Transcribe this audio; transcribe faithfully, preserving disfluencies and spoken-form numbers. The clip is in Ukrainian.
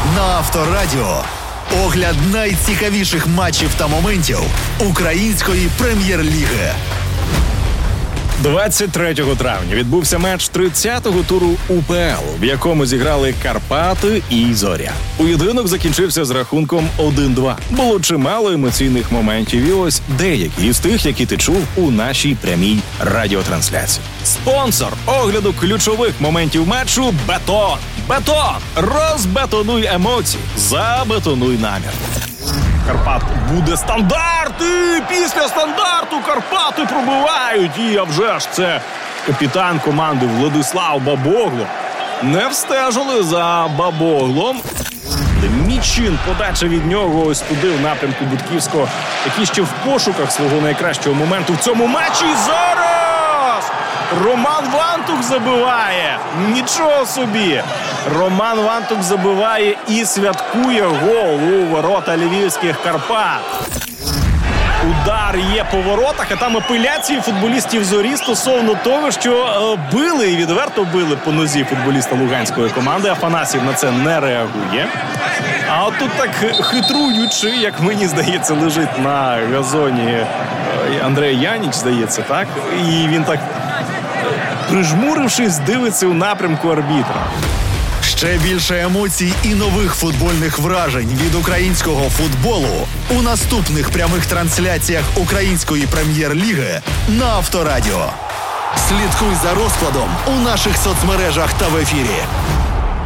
на Авторадіо. Огляд найцікавіших матчів та моментів української прем'єр-ліги. двадцять третього травня відбувся матч тридцятого туру УПЛ, в якому зіграли Карпати і Зоря. Поєдинок закінчився з рахунком один-два. Було чимало емоційних моментів, і ось деякі із тих, які ти чув у нашій прямій радіотрансляції. Спонсор огляду ключових моментів матчу – Бетон. Бетон! Розбетонуй емоції, забетонуй намір. Карпат буде стандарт, і після стандарту Карпати пробивають. І а вже ж це капітан команди Владислав Бабогло. Не встежили за Бабоглом. Мічин, подача від нього ось туди в напрямку Будківського, який ще в пошуках свого найкращого моменту в цьому матчі. Зараз! Роман Вантух забиває. Нічого собі. Роман Вантух забиває і святкує гол у ворота львівських Карпат. Удар є по воротах, а там апеляції футболістів Зорі стосовно того, що е, били і відверто били по нозі футболіста луганської команди. Афанасів на це не реагує. А от тут так хитруючи, як мені здається, лежить на газоні е, Андрей Яніч, здається, так? І він так, прижмурившись, дивиться у напрямку арбітра. Ще більше емоцій і нових футбольних вражень від українського футболу у наступних прямих трансляціях української прем'єр-ліги на Авторадіо. Слідкуй за розкладом у наших соцмережах та в ефірі.